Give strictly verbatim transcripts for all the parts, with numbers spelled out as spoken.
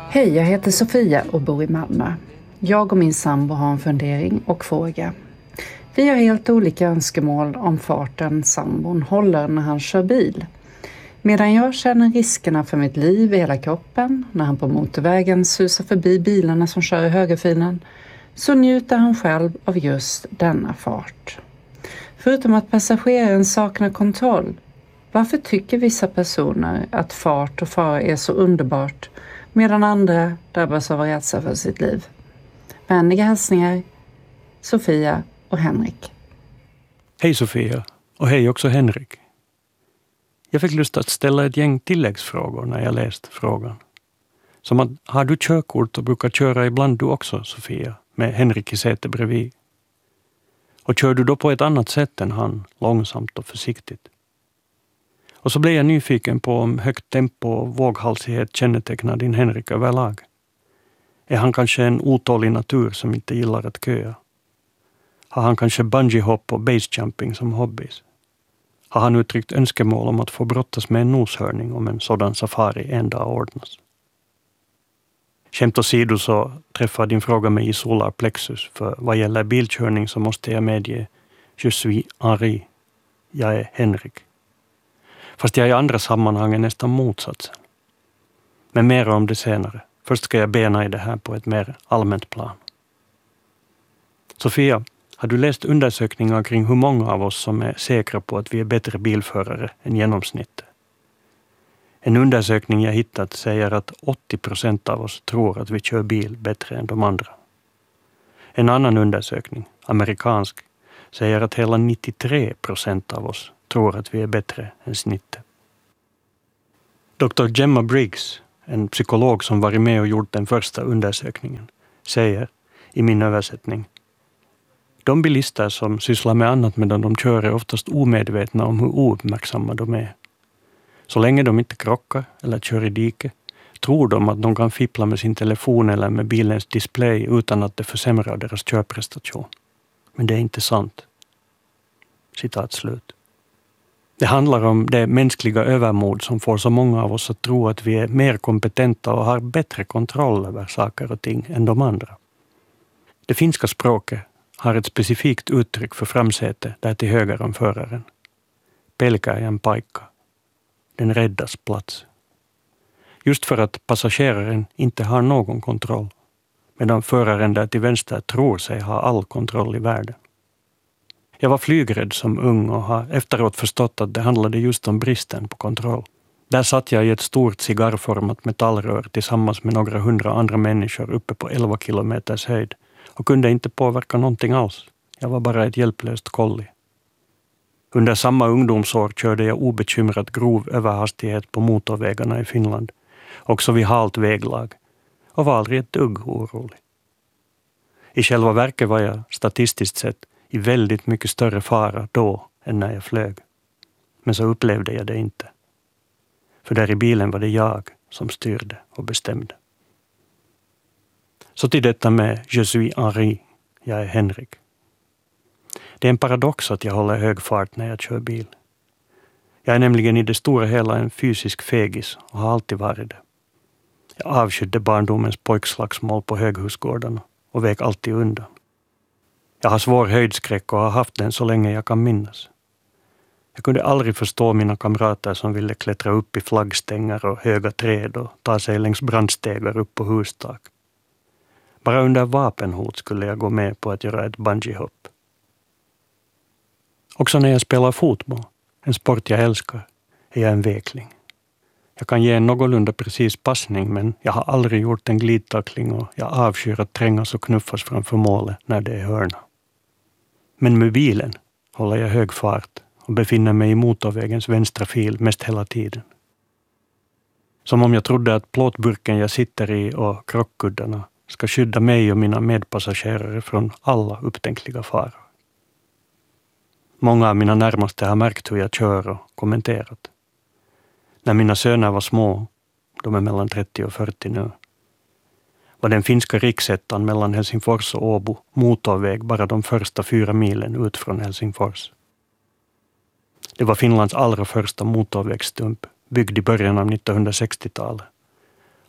Hej, jag heter Sofia och bor i Malmö. Jag och min sambo har en fundering och fråga. Vi har helt olika önskemål om farten sambon håller när han kör bil. Medan jag känner riskerna för mitt liv i hela kroppen när han på motorvägen susar förbi bilarna som kör i högerfilen, så njuter han själv av just denna fart. Förutom att passageraren saknar kontroll, varför tycker vissa personer att fart och fara är så underbart medan andra drabbas av rädsla för sitt liv? Vänliga hälsningar, Sofia och Henrik. Hej Sofia, och hej också Henrik. Jag fick lust att ställa ett gäng tilläggsfrågor när jag läst frågan. Som att, har du körkort och brukar köra ibland du också, Sofia, med Henrik i sätet bredvid? Och kör du då på ett annat sätt än han, långsamt och försiktigt? Och så blev jag nyfiken på om högt tempo och våghalsighet kännetecknar din Henrik överlag. Är han kanske en otålig natur som inte gillar att köa? Har han kanske bungee-hopp och basejumping som hobbys? Har han uttryckt önskemål om att få brottas med en noshörning om en sådan safari en dag ordnas? Skämt åsido så träffar din fråga mig i solar plexus, för vad gäller bilkörning så måste jag medge je suis Henri, jag är Henrik. Fast jag i andra sammanhang är nästan motsatsen. Men mer om det senare. Först ska jag bena i det här på ett mer allmänt plan. Sofia, har du läst undersökningar kring hur många av oss som är säkra på att vi är bättre bilförare än genomsnittet? En undersökning jag hittat säger att åttio procent av oss tror att vi kör bil bättre än de andra. En annan undersökning, amerikansk, säger att hela nittiotre procent av oss tror att vi är bättre än snittet. doktor Gemma Briggs, en psykolog som varit med och gjort den första undersökningen, säger i min översättning: de bilister som sysslar med annat medan de kör är oftast omedvetna om hur ouppmärksamma de är. Så länge de inte krockar eller kör i dike tror de att de kan fippla med sin telefon eller med bilens display utan att det försämrar deras körprestation. Men det är inte sant. Citat slut. Det handlar om det mänskliga övermod som får så många av oss att tro att vi är mer kompetenta och har bättre kontroll över saker och ting än de andra. Det finska språket har ett specifikt uttryck för framsäte där till höger om föraren. Pelkääjän paikka. Den räddas plats. Just för att passageraren inte har någon kontroll, medan föraren där till vänster tror sig ha all kontroll i världen. Jag var flygrädd som ung och har efteråt förstått att det handlade just om bristen på kontroll. Där satt jag i ett stort cigarrformat metallrör tillsammans med några hundra andra människor uppe på elva kilometers höjd och kunde inte påverka någonting alls. Jag var bara ett hjälplöst kolli. Under samma ungdomsår körde jag obekymrat grov överhastighet på motorvägarna i Finland, också vid halt väglag, och var aldrig ett dugg orolig. I själva verket var jag statistiskt sett i väldigt mycket större fara då än när jag flög. Men så upplevde jag det inte. För där i bilen var det jag som styrde och bestämde. Så till detta med je suis Henri, jag är Henrik. Det är en paradox att jag håller hög fart när jag kör bil. Jag är nämligen i det stora hela en fysisk fegis och har alltid varit det. Jag avskydde barndomens pojkslagsmål på höghusgårdarna och väg alltid undan. Jag har svår höjdskräck och har haft den så länge jag kan minnas. Jag kunde aldrig förstå mina kamrater som ville klättra upp i flaggstänger och höga träd och ta sig längs brandstegar upp på hustak. Bara under vapenhot skulle jag gå med på att göra ett bungee-hopp. Också när jag spelar fotboll, en sport jag älskar, är jag en vekling. Jag kan ge en någorlunda precis passning, men jag har aldrig gjort en glidtackling och jag avskyr att trängas och knuffas framför målet när det är hörna. Men med bilen håller jag hög fart och befinner mig i motorvägens vänstra fil mest hela tiden. Som om jag trodde att plåtburken jag sitter i och krockkuddarna ska skydda mig och mina medpassagerare från alla upptänkliga faror. Många av mina närmaste har märkt hur jag kör och kommenterat. När mina söner var små, de är mellan trettio och fyrtio nu, var den finska riksettan mellan Helsingfors och Åbo motorväg bara de första fyra milen ut från Helsingfors. Det var Finlands allra första motorvägsstump, byggd i början av nittonhundrasextiotalet.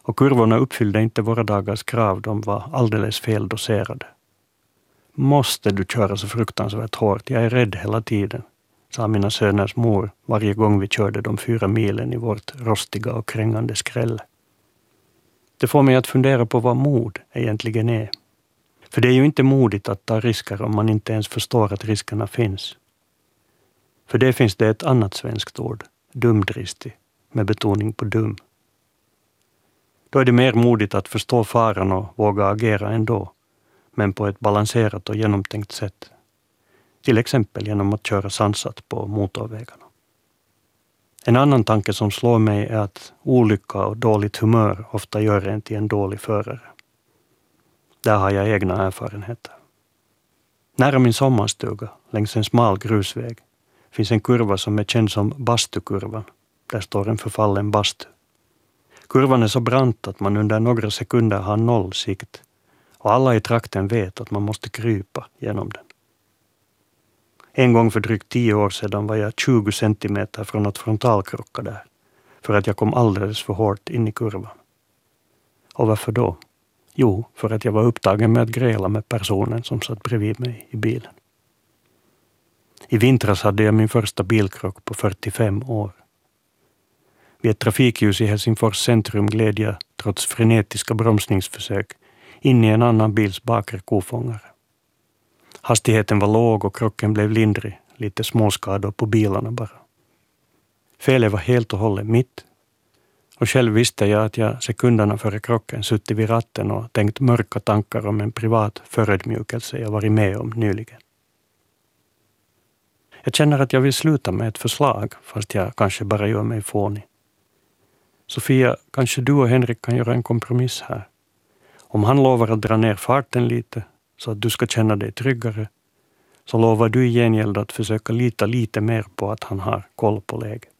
Och kurvorna uppfyllde inte våra dagars krav, de var alldeles fel doserade. Måste du köra så fruktansvärt hårt? Jag är rädd hela tiden, sa mina söners mor varje gång vi körde de fyra milen i vårt rostiga och krängande skrälle. Det får mig att fundera på vad mod egentligen är. För det är ju inte modigt att ta risker om man inte ens förstår att riskerna finns. För det finns det ett annat svenskt ord, dumdristig, med betoning på dum. Då är det mer modigt att förstå faran och våga agera ändå, men på ett balanserat och genomtänkt sätt. Till exempel genom att köra sansat på motorvägarna. En annan tanke som slår mig är att olycka och dåligt humör ofta gör en till en dålig förare. Där har jag egna erfarenheter. Nära min sommarstuga, längs en smal grusväg, finns en kurva som är känd som bastukurvan. Där står en förfallen bastu. Kurvan är så brant att man under några sekunder har noll sikt och alla i trakten vet att man måste krypa genom den. En gång för drygt tio år sedan var jag tjugo centimeter från att frontalkrocka där, för att jag kom alldeles för hårt in i kurvan. Och varför då? Jo, för att jag var upptagen med att gräla med personen som satt bredvid mig i bilen. I vintras hade jag min första bilkrock på fyrtiofem år. Vid ett trafikljus i Helsingfors centrum gled jag, trots frenetiska bromsningsförsök, in i en annan bils bakre kofångare. Hastigheten var låg och krocken blev lindrig, lite småskador på bilarna bara. Felet var helt och hållet mitt. Och själv visste jag att jag sekunderna före krocken suttit vid ratten och tänkt mörka tankar om en privat förödmjukelse jag varit med om nyligen. Jag känner att jag vill sluta med ett förslag, fast jag kanske bara gör mig fånig. Sofia, kanske du och Henrik kan göra en kompromiss här. Om han lovar att dra ner farten lite, så att du ska känna dig tryggare, så lovar du i gengäld att försöka lita lite mer på att han har koll på läget.